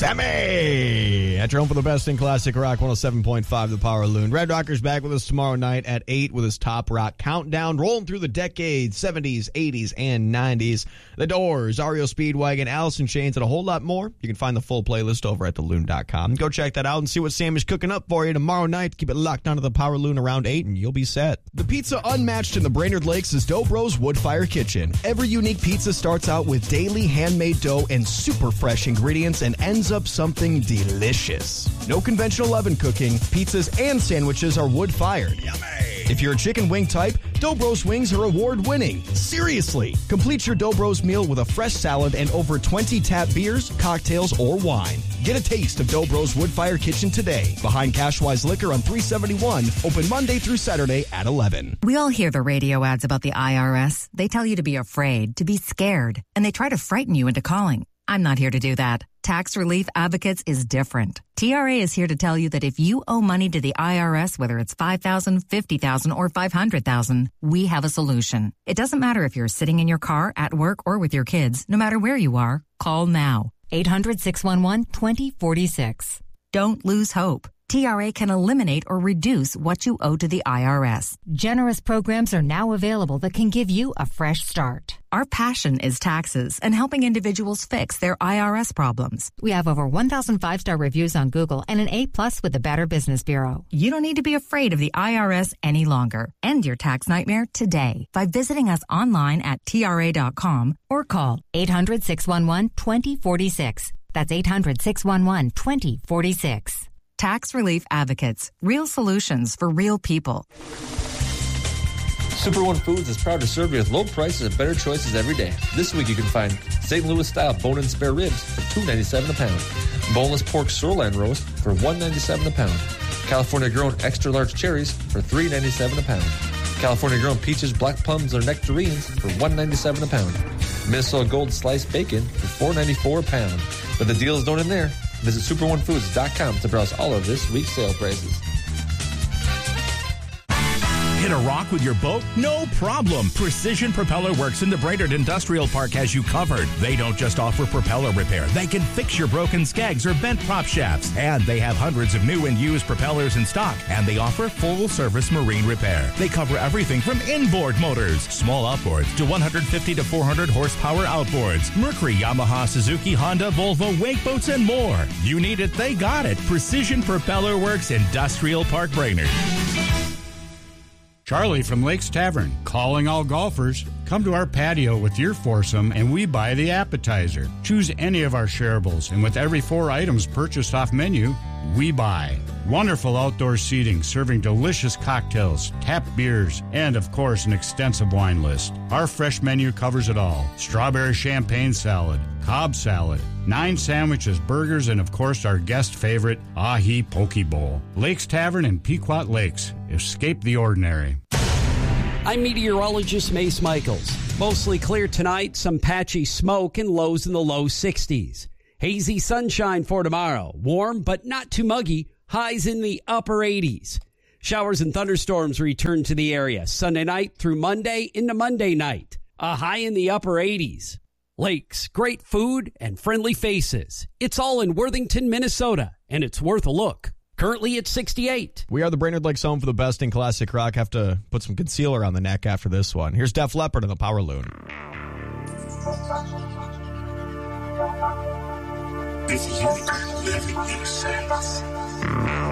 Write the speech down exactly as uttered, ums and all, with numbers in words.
Sammy at your home for the best in classic rock, one oh seven point five The Power Loon. Red Rocker's back with us tomorrow night at eight with his Top Rock Countdown, rolling through the decades, seventies, eighties, and nineties. The Doors, R E O Speedwagon, Alice in Chains, and a whole lot more. You can find the full playlist over at the loon dot com. Go check that out and see what Sam is cooking up for you tomorrow night. Keep it locked onto the Power Loon around eight, and you'll be set. The pizza unmatched in the Brainerd Lakes is Dobro's Woodfire Kitchen. Every unique pizza starts out with daily handmade dough and super fresh ingredients and ends up something delicious. No conventional oven cooking, pizzas and sandwiches are wood-fired. Yummy! If you're a chicken wing type, Dobro's wings are award-winning. Seriously! Complete your Dobro's meal with a fresh salad and over twenty tap beers, cocktails, or wine. Get a taste of Dobro's Woodfire Kitchen today. Behind Cashwise Liquor on three seventy-one, open Monday through Saturday at eleven. We all hear the radio ads about the I R S. They tell you to be afraid, to be scared, and they try to frighten you into calling. I'm not here to do that. Tax Relief Advocates is different. T R A is here to tell you that if you owe money to the I R S, whether it's five thousand dollars, fifty thousand dollars, or five hundred thousand dollars, we have a solution. It doesn't matter if you're sitting in your car, at work, or with your kids. No matter where you are, call now. eight hundred, six one one, two zero four six. Don't lose hope. T R A can eliminate or reduce what you owe to the I R S. Generous programs are now available that can give you a fresh start. Our passion is taxes and helping individuals fix their I R S problems. We have over one thousand five-star reviews on Google and an A plus with the Better Business Bureau. You don't need to be afraid of the I R S any longer. End your tax nightmare today by visiting us online at T R A dot com or call eight hundred, six one one, two zero four six. That's eight hundred, six one one, two zero four six. Tax Relief Advocates. Real solutions for real people. Super One Foods is proud to serve you with low prices and better choices every day. This week you can find Saint Louis-style bone and spare ribs for two dollars and ninety-seven cents a pound. Boneless pork sirloin roast for one dollar and ninety-seven cents a pound. California-grown extra-large cherries for three dollars and ninety-seven cents a pound. California-grown peaches, black plums, or nectarines for one dollar and ninety-seven cents a pound. Minnesota Gold sliced bacon for four dollars and ninety-four cents a pound. But the deals don't end there. Visit super one foods dot com to browse all of this week's sale prices. Hit a rock with your boat? No problem. Precision Propeller Works in the Brainerd Industrial Park has you covered. They don't just offer propeller repair. They can fix your broken scags or bent prop shafts. And they have hundreds of new and used propellers in stock. And they offer full-service marine repair. They cover everything from inboard motors, small outboards, to one hundred fifty to four hundred horsepower outboards, Mercury, Yamaha, Suzuki, Honda, Volvo, wake boats, and more. You need it, they got it. Precision Propeller Works, Industrial Park, Brainerd. Charlie from Lakes Tavern, calling all golfers. Come to our patio with your foursome and we buy the appetizer. Choose any of our shareables, and with every four items purchased off menu, we buy. Wonderful outdoor seating serving delicious cocktails, tap beers, and of course an extensive wine list. Our fresh menu covers it all. Strawberry champagne salad, Cobb salad, nine sandwiches, burgers, and of course our guest favorite, ahi poke bowl. Lakes Tavern in Pequot Lakes. Escape the ordinary. I'm meteorologist Mace Michaels. Mostly clear tonight, some patchy smoke and lows in the low sixties. Hazy sunshine for tomorrow. Warm but not too muggy. Highs in the upper eighties. Showers and thunderstorms return to the area Sunday night through Monday into Monday night. A high in the upper eighties. Lakes, great food, and friendly faces. It's all in Worthington, Minnesota, and it's worth a look. Currently at sixty-eight. We are the Brainerd Lakes home for the best in classic rock. Have to put some concealer on the neck after this one. Here's Def Leppard and the Power Loon. If you live in your sense.